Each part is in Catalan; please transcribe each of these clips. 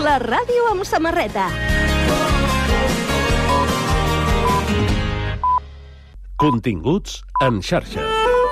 La ràdio amb samarreta. Continguts en xarxa.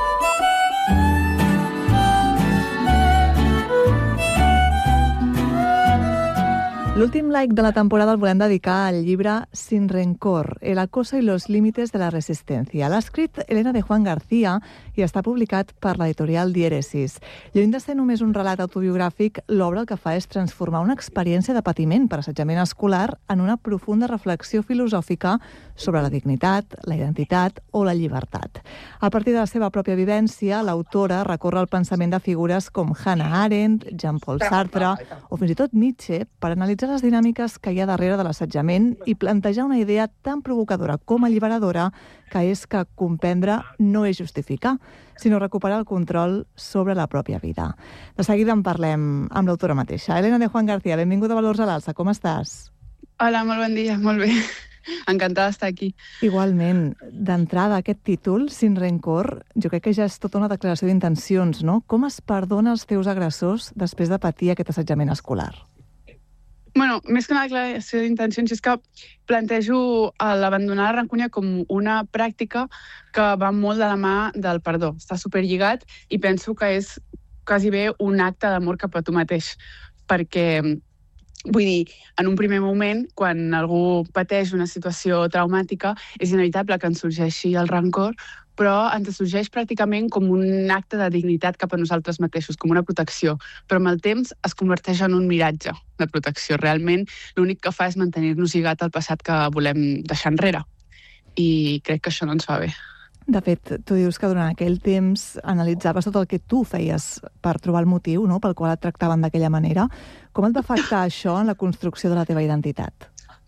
L'últim like de la temporada el volem dedicar al llibre Sin rencor, El acoso y los límites de la resistencia. L'ha escrit Elena de Juan García i està publicat per l'editorial Diéresis. Lluny de ser només un relat autobiogràfic, l'obra el que fa és transformar una experiència de patiment per assetjament escolar en una profunda reflexió filosòfica sobre la dignitat, la identitat o la llibertat. A partir de la seva pròpia vivència, l'autora recorre el pensament de figures com Hannah Arendt, Jean-Paul Sartre o fins i tot Nietzsche per analitzar les dinàmiques que hi ha darrere de l'assetjament i plantejar una idea tan provocadora com alliberadora que és que comprendre no és justificar, sinó recuperar el control sobre la pròpia vida. De seguida en parlem amb l'autora mateixa. Elena de Juan García, benvinguda a Valors a l'Alça, com estàs? Hola, molt bon dia, molt bé. Encantada d'estar aquí. Igualment, d'entrada, aquest títol, Sin rencor, jo crec que ja és tota una declaració d'intencions, no? Com es perdona els teus agressors després de patir aquest assetjament escolar? Bueno, més que una declaració d'intencions, és que plantejo l'abandonar la rancúnia com una pràctica que va molt de la mà del perdó. Està superlligat i penso que és quasi bé un acte d'amor cap a tu mateix. Perquè, vull dir, en un primer moment, quan algú pateix una situació traumàtica, és inevitable que ens sorgeixi el rancor, però ens sorgeix pràcticament com un acte de dignitat cap a nosaltres mateixos, com una protecció. Però amb el temps es converteix en un miratge de protecció. Realment, l'únic que fa és mantenir-nos lligat al passat que volem deixar enrere. I crec que això no ens fa bé. De fet, tu dius que durant aquell temps analitzaves tot el que tu feies per trobar el motiu, no?, pel qual et tractaven d'aquella manera. Com et va afectar això en la construcció de la teva identitat?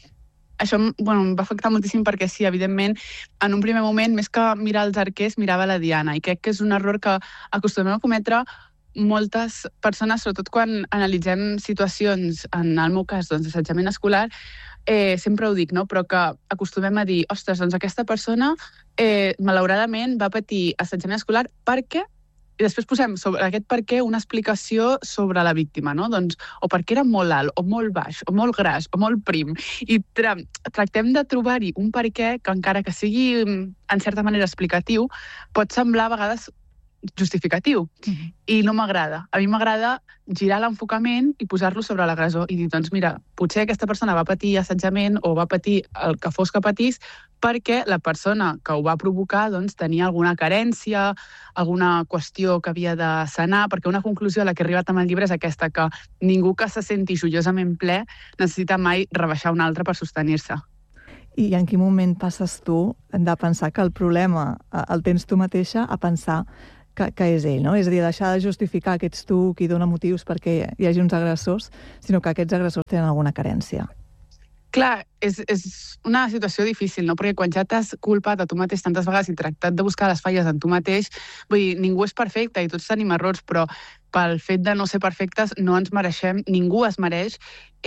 Això em va afectar moltíssim perquè sí, evidentment, en un primer moment, més que mirar els arquers, mirava la diana. I crec que és un error que acostumem a cometre moltes persones, sobretot quan analitzem situacions, en el meu cas, d'assetjament escolar, sempre ho dic, no? Però que acostumem a dir, ostres, doncs aquesta persona malauradament va patir assetjament escolar perquè... I després posem sobre aquest per què una explicació sobre la víctima, no? Doncs, o perquè era molt alt, o molt baix, o molt gras, o molt prim. I tractem de trobar-hi un per què que, encara que sigui en certa manera explicatiu, pot semblar a vegades justificatiu. I no m'agrada. A mi m'agrada girar l'enfocament i posar-lo sobre l'agressor i dir, doncs mira, potser aquesta persona va patir assetjament o va patir el que fos que patís perquè la persona que ho va provocar doncs, tenia alguna carència, alguna qüestió que havia de sanar, perquè una conclusió a la que he arribat amb el llibre és aquesta, que ningú que se senti joiosament ple necessita mai rebaixar un altre per sostenir-se. I en quin moment passes tu de pensar que el problema el tens tu mateixa a pensar que és ell, no? És a dir, deixar de justificar que ets tu qui dona motius perquè hi hagi uns agressors, sinó que aquests agressors tenen alguna carència. Clar, és una situació difícil, no? Perquè quan ja t'has culpat a tu mateix tantes vegades i tractat de buscar les falles en tu mateix, vull dir, ningú és perfecte i tots tenim errors, però pel fet de no ser perfectes no ens mereixem, ningú es mereix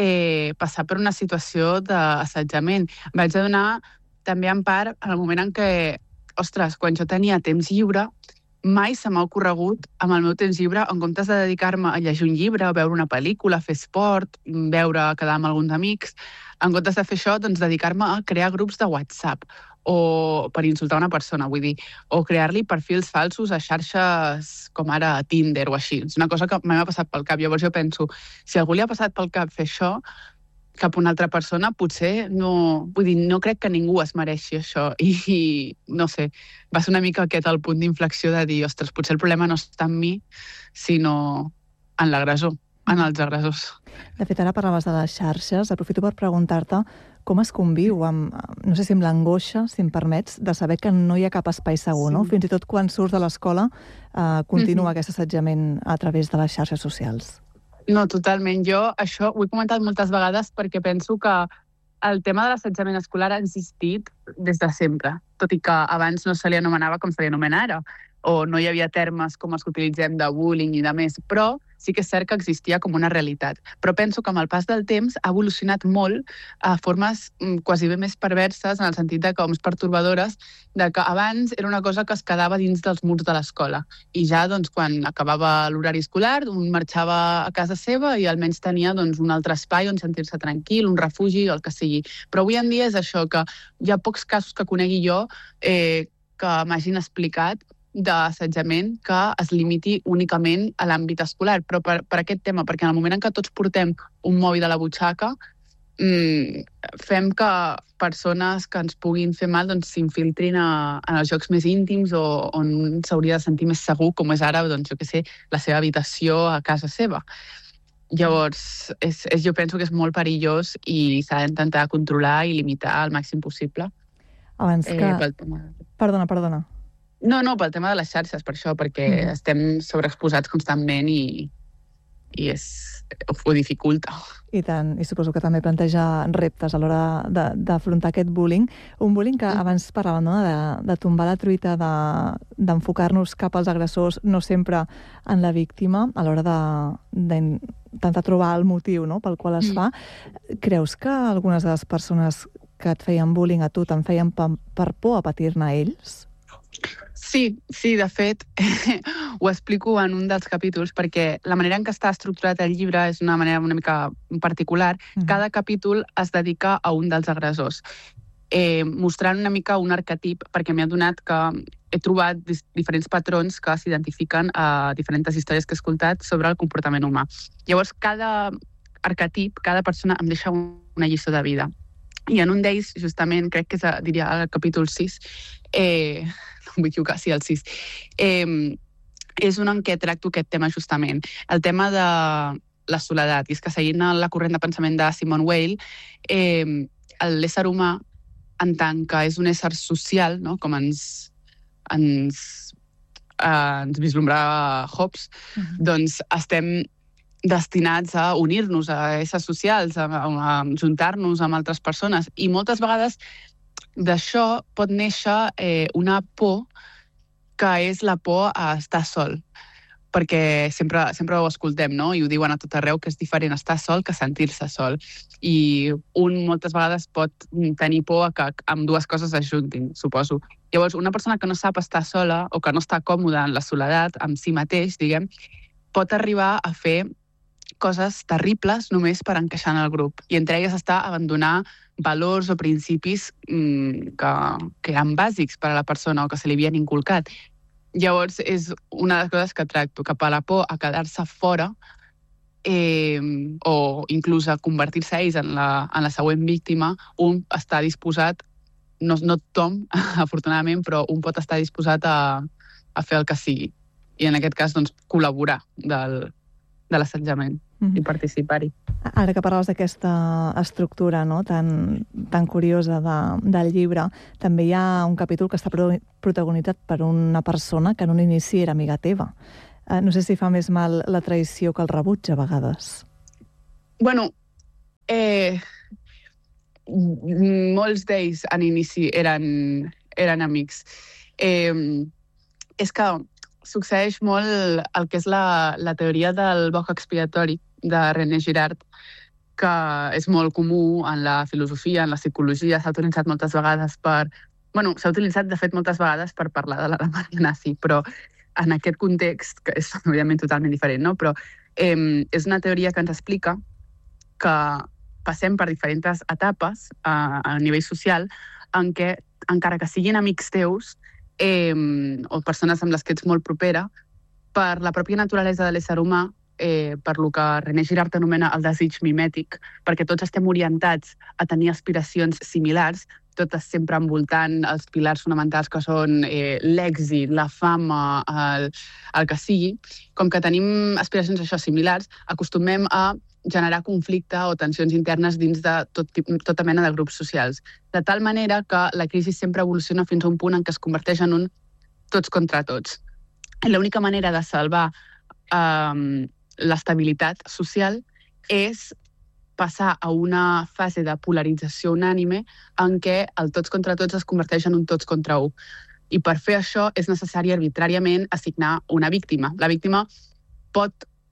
passar per una situació d'assetjament. Vaig adonar també en part en el moment en què, ostres, quan jo tenia temps lliure, mai se m'ha ocorregut amb el meu temps lliure, en comptes de dedicar-me a llegir un llibre, a veure una pel·lícula, a fer esport, quedar amb alguns amics, en comptes de fer això, doncs dedicar-me a crear grups de WhatsApp o per insultar una persona, vull dir, o crear-li perfils falsos a xarxes com ara Tinder o així. És una cosa que m'ha passat pel cap. Llavors jo penso, si a algú li ha passat pel cap fer això, cap a una altra persona, potser no... Vull dir, no crec que ningú es mereixi això. I no sé, va ser una mica aquest el punt d'inflexió de dir, ostres, potser el problema no està en mi, sinó en l'agressor, en els agressors. De fet, ara parlaves de les xarxes. Aprofito per preguntar-te com es conviu amb, no sé si amb l'angoixa, si em permets, de saber que no hi ha cap espai segur, no? Fins i tot quan surts de l'escola continua aquest assetjament a través de les xarxes socials. No, totalment. Jo això ho he comentat moltes vegades perquè penso que el tema de l'assetjament escolar ha existit des de sempre, tot i que abans no se li anomenava com se li anomena ara, o no hi havia termes com els que utilitzem de bullying i de més, però sí que és cert que existia com una realitat. Però penso que amb el pas del temps ha evolucionat molt a formes quasi bé més perverses, en el sentit de com pertorbadores, de que abans era una cosa que es quedava dins dels murs de l'escola. I ja, doncs, quan acabava l'horari escolar, un marxava a casa seva i almenys tenia doncs, un altre espai on sentir-se tranquil, un refugi, el que sigui. Però avui en dia és això, que hi ha pocs casos que conegui jo que m'hagin explicat d'assetjament que es limiti únicament a l'àmbit escolar. Però per aquest tema, perquè en el moment en què tots portem un mòbil a la butxaca, fem que persones que ens puguin fer mal doncs, s'infiltrin en els jocs més íntims o on s'hauria de sentir més segur, com és ara, doncs, jo què sé, la seva habitació a casa seva. Llavors, jo penso que és molt perillós i s'ha d'intentar controlar i limitar al màxim possible. Abans que... Perdona. No, pel tema de les xarxes, per això, perquè estem sobreexposats constantment i ho dificulta. I tant, i suposo que també planteja reptes a l'hora d'afrontar aquest bullying. Un bullying que abans parlàvem, no?, de tombar la truita, d'enfocar-nos cap als agressors, no sempre en la víctima, a l'hora d'intentar trobar el motiu, no?, pel qual es fa. Creus que algunes de les persones que et feien bullying a tu te'n feien per por a patir-ne ells? Sí, de fet, ho explico en un dels capítols, perquè la manera en què està estructurat el llibre és una manera una mica particular. Cada capítol es dedica a un dels agressors, mostrant una mica un arquetip, perquè m'he adonat que he trobat diferents patrons que s'identifiquen a diferents històries que he escoltat sobre el comportament humà. Llavors, cada arquetip, cada persona em deixa una lliçó de vida. I en un d'ells, justament, crec que és, diria, el capítol 6, no vull equivocar, sí, el 6, és un en què tracto aquest tema justament, el tema de la soledat. I és que seguint la corrent de pensament de Simone Weil, l'ésser humà, en tant que és un ésser social, no?, com ens vislumbrava Hobbes, doncs estem destinats a unir-nos, a éssers socials, a juntar-nos amb altres persones. I moltes vegades d'això pot néixer una por que és la por a estar sol. Perquè sempre ho escoltem, no?, i ho diuen a tot arreu, que és diferent estar sol que sentir-se sol. I un moltes vegades pot tenir por a que ambdues coses es juntin, suposo. Llavors, una persona que no sap estar sola o que no està còmoda en la soledat, amb si mateix, diguem, pot arribar a fer coses terribles només per encaixar en el grup. I entre elles està abandonar valors o principis que eren bàsics per a la persona o que se li havien inculcat. Llavors, és una de les coses que tracto, cap a la por a quedar-se fora o inclús a convertir-se ells en la següent víctima, un està disposat, no tothom, afortunadament, però un pot estar disposat a fer el que sigui. I en aquest cas, doncs, col·laborar de l'assetjament i participar-hi. Ara que parlaves d'aquesta estructura, no?, tan curiosa del llibre, també hi ha un capítol que està protagonitzat per una persona que en un inici era amiga teva. No sé si fa més mal la traïció que el rebuig, a vegades. Bueno, molts d'ells en inici eren amics. És que succeeix molt el que és la teoria del boc expiatori de René Girard, que és molt comú en la filosofia, en la psicologia, s'ha utilitzat moltes vegades s'ha utilitzat, de fet, moltes vegades per parlar de l'Alemanya nazi, però en aquest context, que és òbviament totalment diferent, no?, però és una teoria que ens explica que passem per diferents etapes a nivell social en què, encara que siguin amics teus, o persones amb les que ets molt propera, per la pròpia naturalesa de l'ésser humà, per lo que René Girard anomena el desig mimètic, perquè tots estem orientats a tenir aspiracions similars, totes sempre envoltant els pilars fonamentals que són l'èxit, la fama, el que sigui. Com que tenim aspiracions similars, acostumem a generar conflicte o tensions internes dins de tota mena de grups socials. De tal manera que la crisi sempre evoluciona fins a un punt en què es converteix en un tots contra tots. I l'única manera de salvar l'estabilitat social és passar a una fase de polarització unànime en què el tots contra tots es converteix en un tots contra un. I per fer això és necessari arbitràriament assignar una víctima. La víctima pot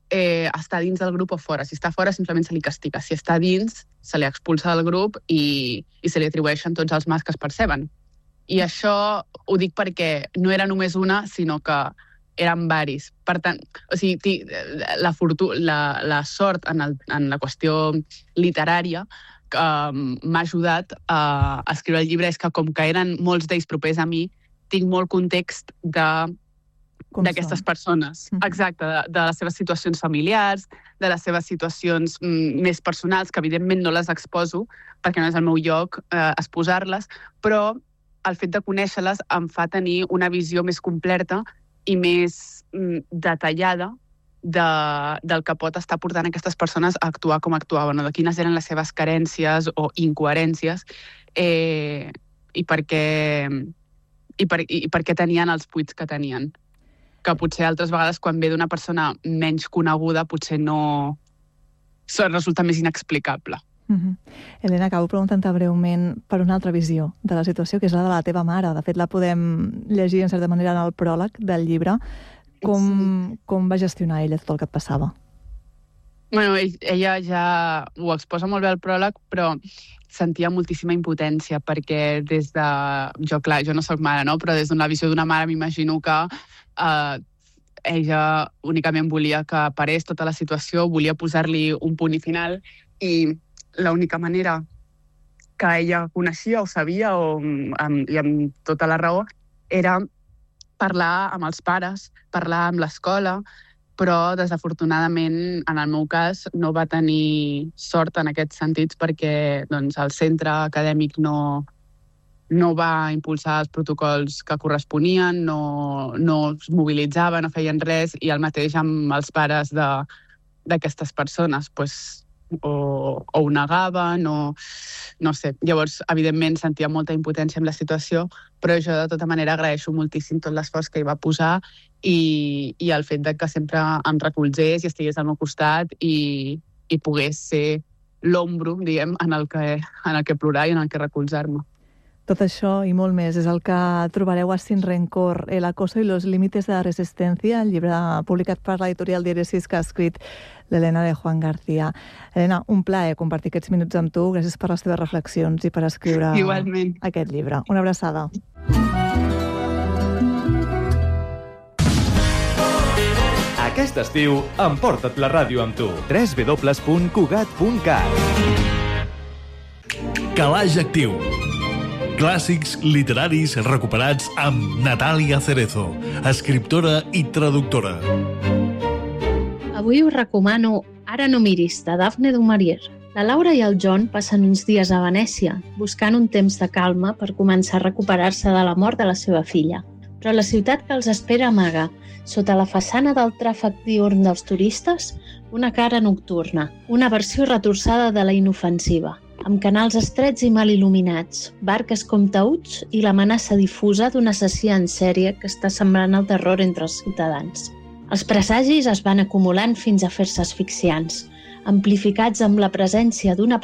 està dins del grup o fora. Si està fora, simplement se li castiga. Si està dins, se li expulsa del grup i se li atribueixen tots els mals que es perceben. I això ho dic perquè no era només una, sinó que eren varis. Per tant, o sigui, la sort en la qüestió literària que m'ha ajudat a escriure el llibre és que, com que eren molts d'ells propers a mi, tinc molt context d'aquestes persones. Exacte, de les seves situacions familiars, de les seves situacions més personals, que evidentment no les exposo, perquè no és el meu lloc exposar-les, però el fet de conèixer-les em fa tenir una visió més completa i més detallada del que pot estar portant aquestes persones a actuar com actuaven, o de quines eren les seves carències o incoherències i per què tenien els buits que tenien. Que potser altres vegades, quan ve d'una persona menys coneguda, potser no resulta més inexplicable. Helena, acabo preguntant-te breument per una altra visió de la situació, que és la de la teva mare. De fet, la podem llegir, en certa manera, en el pròleg del llibre. Com va gestionar ella tot el que et passava? Bueno, ella ja ho exposa molt bé al pròleg, però sentia moltíssima impotència, perquè des de... Jo no soc mare, no? Però des d'una visió d'una mare m'imagino que ella únicament volia que parés tota la situació, volia posar-li un punt i final, i l'única manera que ella coneixia o sabia, i amb tota la raó, era parlar amb els pares, parlar amb l'escola, però desafortunadament, en el meu cas, no va tenir sort en aquests sentits perquè el centre acadèmic no va impulsar els protocols que corresponien, no es mobilitzava, no feien res, i el mateix amb els pares d'aquestes persones, o ho negaven, o no sé. Llavors, evidentment, sentia molta impotència amb la situació, però jo de tota manera agraeixo moltíssim tot l'esforç que hi va posar i el fet de que sempre em recolzés i estigués al meu costat i pogués ser l'ombro, diguem, en el que plorar i en el que recolzar-me. Tot això i molt més és el que trobareu a Sin Rencor, El acoso y los límites de la resistencia, el llibre publicat per l'editorial Diéresis que ha escrit l'Helena de Juan García. Helena, un plaer compartir aquests minuts amb tu. Gràcies per les teves reflexions i per escriure Igualment aquest llibre. Una abraçada. Aquest estiu, emporta't la ràdio amb tu. www.cugat.cat. Calaix Actiu. Clàssics literaris recuperats amb Natàlia Cerezo, escriptora i traductora. Avui us recomano Ara no miris, de Daphne du Maurier. La Laura i el John passen uns dies a Venècia, buscant un temps de calma per començar a recuperar-se de la mort de la seva filla. Però la ciutat que els espera amaga, sota la façana del tràfic diürn dels turistes, una cara nocturna, una versió retorçada de la inofensiva, amb canals estrets i mal il·luminats, barques com taüts i l'amenaça difusa d'un assassí en sèrie que està sembrant el terror entre els ciutadans. Els presagis es van acumulant fins a fer-se asfixiants, amplificats amb la presència d'una